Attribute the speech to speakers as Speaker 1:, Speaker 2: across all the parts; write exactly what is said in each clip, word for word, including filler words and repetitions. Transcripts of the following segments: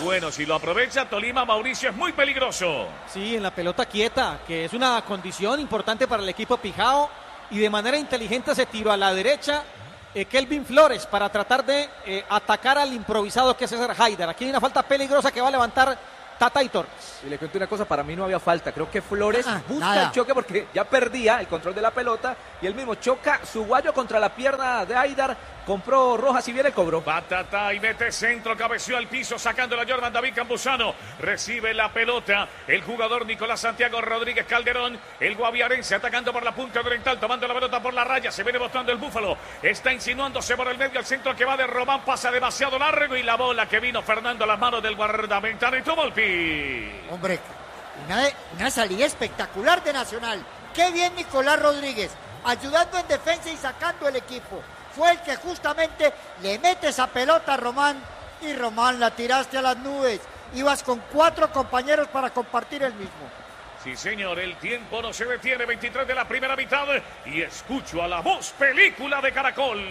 Speaker 1: bueno, si lo aprovecha Tolima, Mauricio, es muy peligroso.
Speaker 2: Sí, en la pelota quieta, que es una condición importante para el equipo Pijao, y de manera inteligente se tiró a la derecha eh, Kelvin Flores para tratar de eh, atacar al improvisado que es César Haider. Aquí hay una falta peligrosa que va a levantar Tata y Torres.
Speaker 3: Y le cuento una cosa, para mí no había falta. Creo que Flores
Speaker 2: Ah,
Speaker 3: busca
Speaker 2: nada.
Speaker 3: el choque porque ya perdía el control de la pelota y él mismo choca su guayo contra la pierna de Haidar. Compró roja, si viene cobró.
Speaker 1: Patata y mete centro, cabeció al piso, sacando la Jordan David Campuzano. Recibe la pelota el jugador Nicolás Santiago Rodríguez Calderón. El guaviarense atacando por la punta oriental, tomando la pelota por la raya. Se viene botando el Búfalo. Está insinuándose por el medio. El centro que va de Román pasa demasiado largo. Y la bola que vino Fernando a las manos del guardameta y Volpi.
Speaker 4: Hombre, una, una salida espectacular de Nacional. Qué bien Nicolás Rodríguez, ayudando en defensa y sacando el equipo. Fue el que justamente le mete esa pelota a Román y Román la tiraste a las nubes. Ibas con cuatro compañeros para compartir el mismo.
Speaker 1: Sí, señor, el tiempo no se detiene. veintitrés de la primera mitad. Y escucho a la voz película de Caracol.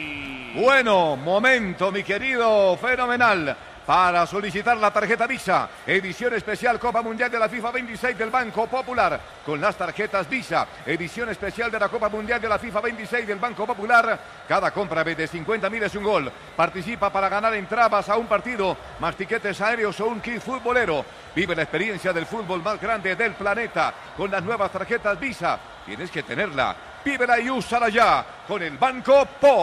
Speaker 5: Bueno, momento, mi querido Fenomenal, para solicitar la tarjeta Visa, edición especial Copa Mundial de la FIFA veintiséis del Banco Popular, con las tarjetas Visa, edición especial de la Copa Mundial de la FIFA veintiséis del Banco Popular. Cada compra de cincuenta mil es un gol. Participa para ganar entradas a un partido, más tiquetes aéreos o un kit futbolero. Vive la experiencia del fútbol más grande del planeta con las nuevas tarjetas Visa. Tienes que tenerla. Vívela y úsala ya con el Banco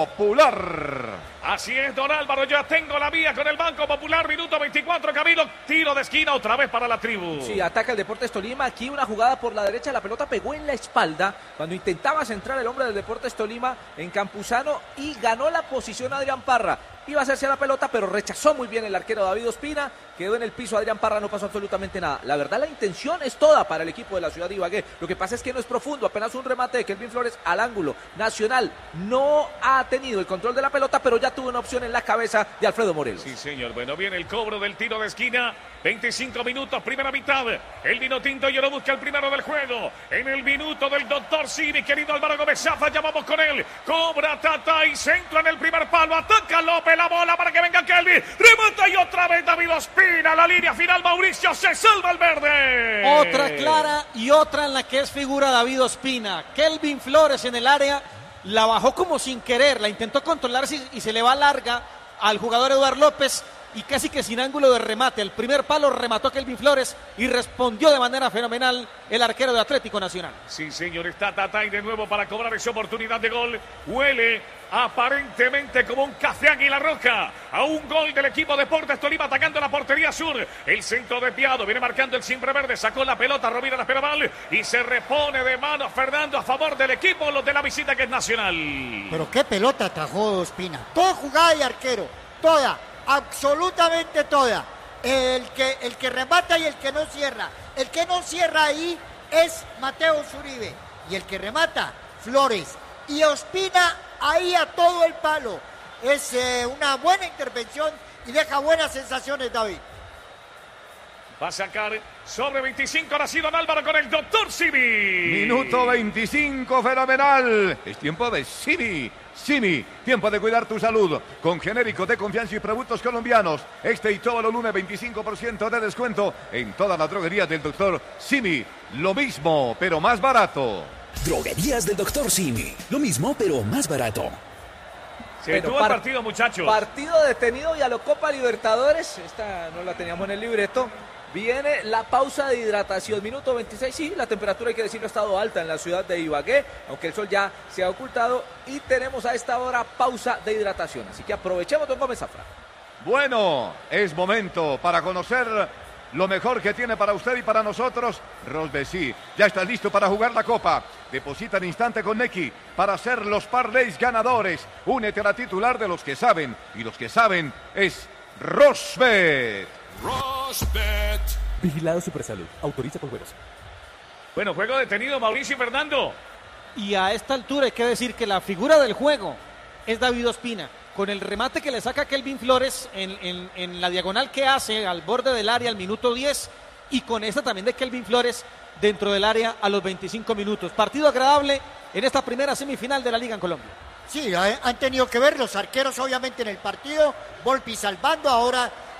Speaker 5: Popular.
Speaker 1: Así es, don Álvaro, ya tengo la vía con el Banco Popular, minuto veinticuatro, Camilo, tiro de esquina otra vez para la tribu.
Speaker 3: Sí, ataca el Deportes Tolima, aquí una jugada por la derecha, la pelota pegó en la espalda cuando intentaba centrar el hombre del Deportes Tolima en Campuzano y ganó la posición Adrián Parra. Iba a hacerse la pelota, pero rechazó muy bien el arquero David Ospina, quedó en el piso Adrián Parra, no pasó absolutamente nada. La verdad, la intención es toda para el equipo de la ciudad de Ibagué. Lo que pasa es que no es profundo, apenas un remate de Kelvin Flores al ángulo. Nacional no ha tenido el control de la pelota, pero ya tuvo una opción en la cabeza de Alfredo Morelos.
Speaker 1: Sí, señor. Bueno, viene el cobro del tiro de esquina. veinticinco minutos, primera mitad. El vino tinto y lo busca el primero del juego. En el minuto del doctor Simi, querido Álvaro Gómez Zafa, ya vamos con él. Cobra Tata y centro en el primer palo. Ataca López la bola para que venga Kelvin. Remata y otra vez David Ospina. La línea final, Mauricio, se salva el verde.
Speaker 2: Otra clara y otra en la que es figura David Ospina. Kelvin Flores en el área, la bajó como sin querer, la intentó controlar y se le va larga al jugador Eduardo López y casi que sin ángulo de remate. El primer palo remató Kelvin Flores y respondió de manera fenomenal el arquero de Atlético Nacional.
Speaker 1: Sí, señor, está Tatay de nuevo para cobrar esa oportunidad de gol. Huele aparentemente como un café Águila Roja a un gol del equipo Deportes Tolima atacando la portería sur. El centro desviado, viene marcando el Simbre Verde, sacó la pelota, Rovira la espera mal y se repone de mano Fernando a favor del equipo, los de la visita que es Nacional.
Speaker 4: Pero qué pelota atajó Ospina. Toda jugada de arquero, toda, absolutamente toda. El que, el que remata y el que no cierra. El que no cierra ahí es Mateo Zuribe. Y el que remata, Flores. Y Ospina ahí a todo el palo. Es eh, una buena intervención y deja buenas sensaciones, David.
Speaker 1: Va a sacar sobre veinticinco, ahora sí, don Álvaro con el doctor Simi.
Speaker 5: Minuto veinticinco, fenomenal. Es tiempo de Simi. Simi, tiempo de cuidar tu salud. Con genéricos de confianza y productos colombianos. Este y todos los lunes, veinticinco por ciento de descuento en todas las droguerías del doctor Simi. Lo mismo, pero más barato.
Speaker 6: Droguerías del doctor Simi. Lo mismo, pero más barato.
Speaker 1: Se detuvo el partido, muchachos.
Speaker 3: Partido detenido y a la Copa Libertadores. Esta no la teníamos en el libreto. Viene la pausa de hidratación, minuto veintiséis, sí, la temperatura hay que decirlo ha estado alta en la ciudad de Ibagué, aunque el sol ya se ha ocultado y tenemos a esta hora pausa de hidratación, así que aprovechemos, don Gómez Zafra.
Speaker 5: Bueno, es momento para conocer lo mejor que tiene para usted y para nosotros Rosbesí. Ya estás listo para jugar la Copa. Deposita al instante con Nequi para ser los parlays ganadores. Únete a la titular de los que saben, y los que saben es Rosbet.
Speaker 6: Rosbet. Vigilado Supersalud. Autoriza con juegos.
Speaker 1: Bueno, juego detenido, Mauricio y Fernando.
Speaker 2: Y a esta altura hay que decir que la figura del juego es David Ospina. Con el remate que le saca Kelvin Flores en, en, en la diagonal que hace al borde del área al minuto diez. Y con esta también de Kelvin Flores dentro del área a los veinticinco minutos. Partido agradable en esta primera semifinal de la Liga en Colombia.
Speaker 4: Sí, han tenido que ver los arqueros obviamente en el partido. Volpi salvando ahora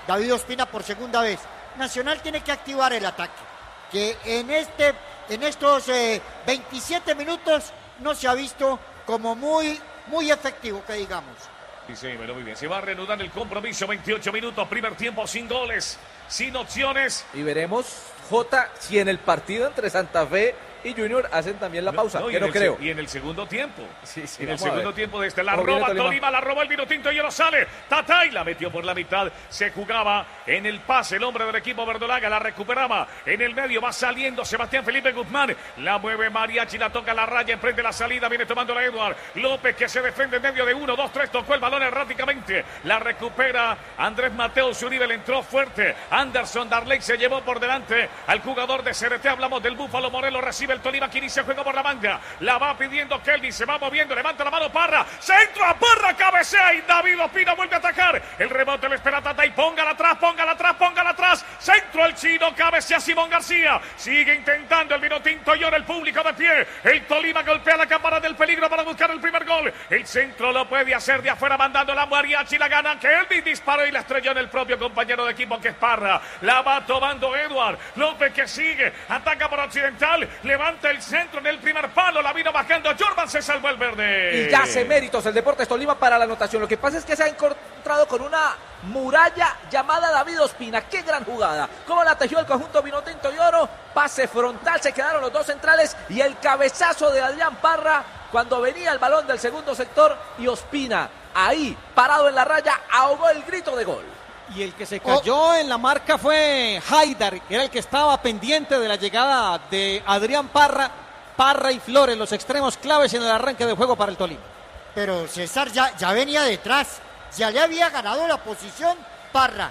Speaker 4: David Ospina por segunda vez. Nacional tiene que activar el ataque, que en, este, en estos eh, veintisiete minutos no se ha visto como muy, muy efectivo, que digamos.
Speaker 1: Sí, sí, pero muy bien. Se va a reanudar el compromiso. veintiocho minutos, primer tiempo sin goles, sin opciones.
Speaker 3: Y veremos, Jota, si en el partido entre Santa Fe y Junior hacen también la pausa,
Speaker 1: no,
Speaker 3: que no
Speaker 1: el,
Speaker 3: creo.
Speaker 1: Y en el segundo tiempo.
Speaker 3: Sí, sí,
Speaker 1: en el
Speaker 3: vamos a
Speaker 1: segundo
Speaker 3: ver.
Speaker 1: tiempo de este. La
Speaker 3: ¿Cómo viene
Speaker 1: roba
Speaker 3: Tolima?
Speaker 1: Tolima, la robó el Vinotinto y no sale. Tatay la metió por la mitad. Se jugaba en el pase el hombre del equipo verdolaga. La recuperaba en el medio. Va saliendo Sebastián Felipe Guzmán. La mueve Mariachi, la toca la raya. Emprende la salida. Viene tomando la Edward López, que se defiende en medio de uno, dos, tres. Tocó el balón erráticamente. La recupera Andrés Mateo Zuribe. Le entró fuerte. Anderson Darley se llevó por delante al jugador de C R T. Hablamos del Búfalo Morelos. Recibe el Tolima, que inicia el juego por la manga. La va pidiendo Kelvin. Se va moviendo. Levanta la mano Parra. Centro a Parra. Cabecea y David Ospina vuelve a atacar. El rebote le espera Tatay. Póngala atrás, póngala atrás, póngala atrás. Centro el chino. Cabecea Simón García. Sigue intentando el Vinotinto y ahora el público de pie. El Tolima golpea la cámara del peligro para buscar el primer gol. El centro lo puede hacer de afuera, mandando la Mariachi. La gana Kelvin. Disparó y la estrelló en el propio compañero de equipo, que es Parra. La va tomando Edward López, que sigue. Ataca por Occidental. Levanta el centro en el primer palo. La vino bajando. Jordan, se salvó el verde.
Speaker 3: Y ya hace méritos el Deportes Tolima para la anotación. Lo que pasa es que se ha encontrado con una muralla llamada David Ospina. ¡Qué gran jugada! Cómo la tejió el conjunto Vinotinto y Oro. Pase frontal, se quedaron los dos centrales y el cabezazo de Adrián Parra cuando venía el balón del segundo sector, y Ospina, ahí, parado en la raya, ahogó el grito de gol.
Speaker 2: Y el que se cayó oh. en la marca fue Haidar, que era el que estaba pendiente de la llegada de Adrián Parra. Parra y Flores, los extremos claves en el arranque de juego para el Tolima.
Speaker 4: Pero César ya, ya venía detrás, ya le había ganado la posición Parra.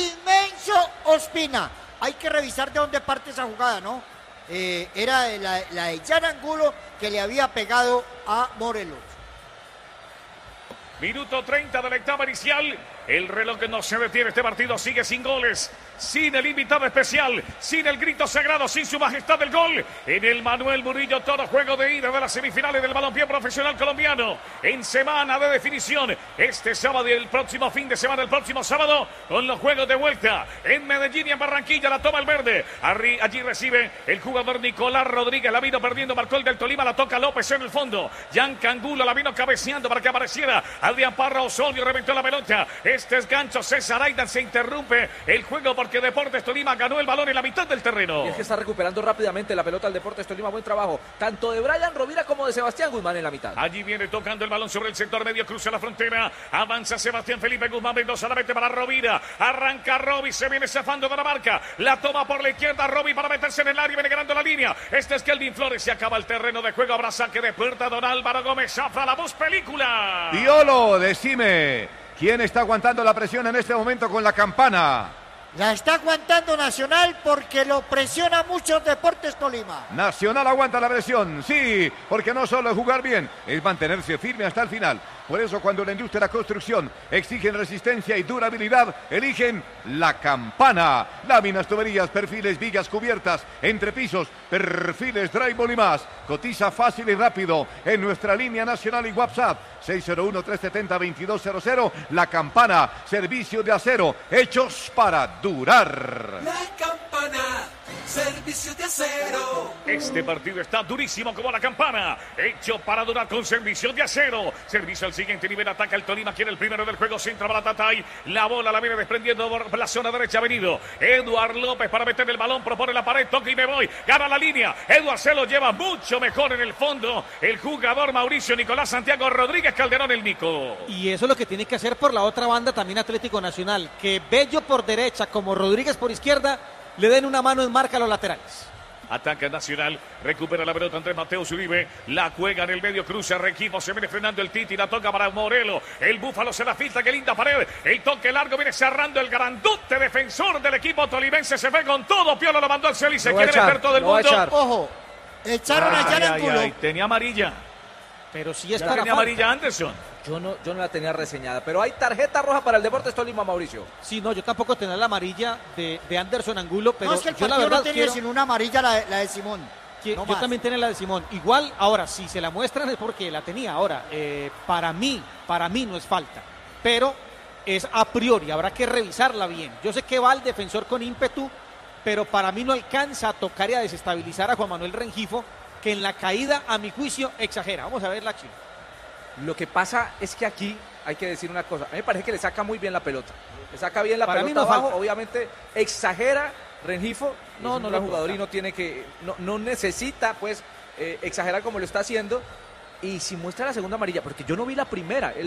Speaker 4: Inmenso Ospina. Hay que revisar de dónde parte esa jugada, ¿no? Eh, era la, la de Jan Angulo, que le había pegado a Morelos.
Speaker 1: Minuto treinta de la etapa inicial. El reloj no se detiene. Este partido sigue sin goles, sin el invitado especial, sin el grito sagrado, sin su majestad del gol. En el Manuel Murillo, todo juego de ida de las semifinales del balompié profesional colombiano. En semana de definición, este sábado y el próximo fin de semana, el próximo sábado, con los juegos de vuelta. En Medellín y en Barranquilla, la toma el verde. Arri, allí recibe el jugador Nicolás Rodríguez. La vino perdiendo, marcó el del Tolima, la toca López en el fondo. Jan Cangulo la vino cabeceando para que apareciera Adrián Parra. Osorio reventó la pelota. Este es gancho. César Aidan, se interrumpe el juego porque Deportes Tolima ganó el balón en la mitad del terreno.
Speaker 3: Y es que está recuperando rápidamente la pelota al Deportes Tolima. Buen trabajo, tanto de Brian Rovira como de Sebastián Guzmán en la mitad.
Speaker 1: Allí viene tocando el balón sobre el sector medio, cruza la frontera, avanza Sebastián Felipe Guzmán Mendoza, la mete para Rovira, arranca Roby, se viene zafando de la marca, la toma por la izquierda Roby para meterse en el área, viene ganando la línea. Este es Kelvin Flores, se acaba el terreno de juego, habrá saque de puerta. Don Álvaro Gómez Zafra, la voz película.
Speaker 5: Diolo, decime, ¿quién está aguantando la presión en este momento con la campana?
Speaker 4: La está aguantando Nacional porque lo presiona mucho Deportes Tolima.
Speaker 5: Nacional aguanta la presión, sí, porque no solo es jugar bien, es mantenerse firme hasta el final. Por eso cuando la industria de la construcción exigen resistencia y durabilidad, eligen la campana. Láminas, tuberías, perfiles, vigas, cubiertas, entrepisos, perfiles, drywall y más. Cotiza fácil y rápido en nuestra línea nacional y WhatsApp seis cero uno, tres siete cero, dos dos cero cero. La Campana, servicio de acero, hechos para durar.
Speaker 7: La Campana, servicio de acero.
Speaker 1: Este partido está durísimo como la campana, hecho para durar con servicio de acero. Servicio al siguiente nivel, ataca el Tolima, quiere el primero del juego, centra para Tatay. La bola la viene desprendiendo por la zona derecha, ha venido Eduard López para meter el balón, propone la pared, toca y me voy, gana la línea. Eduard se lo lleva mucho mejor en el fondo el jugador Mauricio Nicolás Santiago Rodríguez Calderón, el Nico.
Speaker 2: Y eso es lo que tiene que hacer por la otra banda también Atlético Nacional, que Bello por derecha como Rodríguez por izquierda le den una mano en marca a los laterales.
Speaker 1: Ataca Nacional, recupera la pelota Andrés Mateo Zuribe, la juega en el medio, cruza Requipo, se viene frenando el Titi, la toca para Morelo, el Búfalo se la filtra, qué linda pared, el toque largo viene cerrando el grandote defensor del equipo tolimense, se fue con todo, Piolo lo mandó al cielo y se quiere meter todo el mundo.
Speaker 4: Ojo, echaron a Jan Angulo.
Speaker 1: Tenía amarilla.
Speaker 2: Pero sí es
Speaker 1: Ya
Speaker 2: para
Speaker 1: tenía
Speaker 2: falta.
Speaker 1: amarilla Anderson.
Speaker 3: Yo no, yo no la tenía reseñada, pero hay tarjeta roja para el Deportes Tolima, Mauricio.
Speaker 2: Sí, no, yo tampoco tenía la amarilla de, de Anderson Angulo, pero
Speaker 4: No, es que el
Speaker 2: yo la
Speaker 4: partido
Speaker 2: verdad
Speaker 4: no tenía
Speaker 2: quiero,
Speaker 4: sino una amarilla, la, de- la de Simón.
Speaker 2: que-
Speaker 4: no
Speaker 2: yo
Speaker 4: más.
Speaker 2: también tenía la de Simón. Igual, ahora, si se la muestran es porque la tenía. Ahora, eh, para mí, para mí no es falta. Pero es a priori, habrá que revisarla bien. Yo sé que va el defensor con ímpetu, pero para mí no alcanza a tocar y a desestabilizar a Juan Manuel Rengifo, que en la caída, a mi juicio, exagera. Vamos a ver la acción.
Speaker 3: Lo que pasa es que aquí hay que decir una cosa. A mí me parece que le saca muy bien la pelota. Le saca bien la para pelota no abajo. Falta. Obviamente exagera Rengifo. No, no, no el jugador y no tiene que, no, no necesita pues eh, exagerar como lo está haciendo. Y si muestra la segunda amarilla, porque yo no vi la primera. El